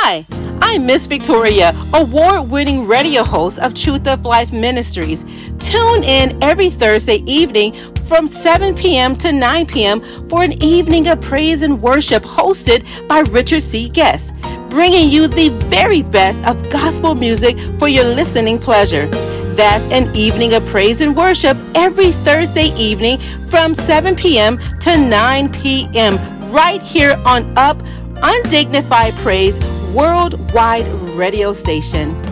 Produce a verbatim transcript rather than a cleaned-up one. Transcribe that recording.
Hi, I'm Miss Victoria, award-winning radio host of Truth of Life Ministries. Tune in every Thursday evening from seven p.m. to nine p.m. for an evening of praise and worship hosted by Richard C. Guest, bringing you the very best of gospel music for your listening pleasure. That's an evening of praise and worship every Thursday evening from seven p.m. to nine p.m. right here on Up Undignified Praise Worldwide Radio Station.